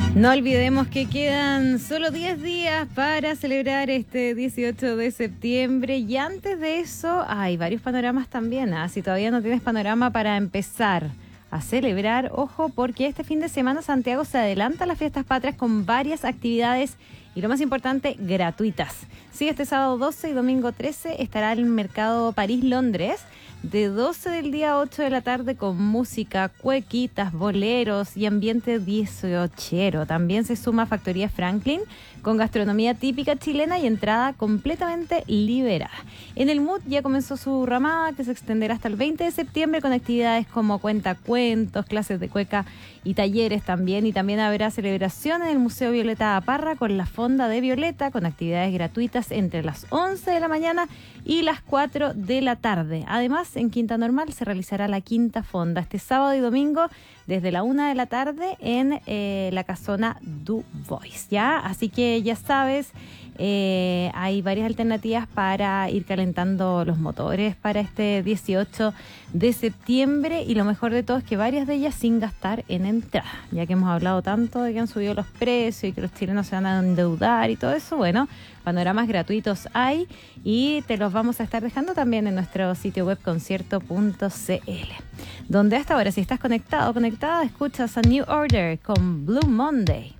No olvidemos que quedan solo 10 días para celebrar este 18 de septiembre y antes de eso hay varios panoramas también. Si todavía no tienes panorama para empezar a celebrar, ojo, porque este fin de semana Santiago se adelanta a las fiestas patrias con varias actividades y lo más importante, gratuitas. Sí, este sábado 12 y domingo 13 estará el Mercado París-Londres de 12 del día a 8 de la tarde con música, cuequitas, boleros y ambiente 18ero. También se suma Factoría Franklin con gastronomía típica chilena y entrada completamente liberada. En el MUT ya comenzó su ramada que se extenderá hasta el 20 de septiembre con actividades como cuentacuentos, clases de cueca y talleres también. Y también habrá celebración en el Museo Violeta Parra con la Fonda de Violeta con actividades gratuitas entre las 11 de la mañana y las 4 de la tarde. Además, en Quinta Normal se realizará la Quinta Fonda este sábado y domingo desde la 1 de la tarde en la Casona Du Bois, ¿ya? Así que ya sabes, hay varias alternativas para ir calentando los motores para este 18 de septiembre y lo mejor de todo es que varias de ellas sin gastar en entrada, ya que hemos hablado tanto de que han subido los precios y que los chilenos se van a endeudar y todo eso. Bueno, panoramas gratuitos hay y te los vamos a estar dejando también en nuestro sitio web concierto.cl, donde hasta ahora, si estás conectado o conectada, escuchas a New Order con Blue Monday.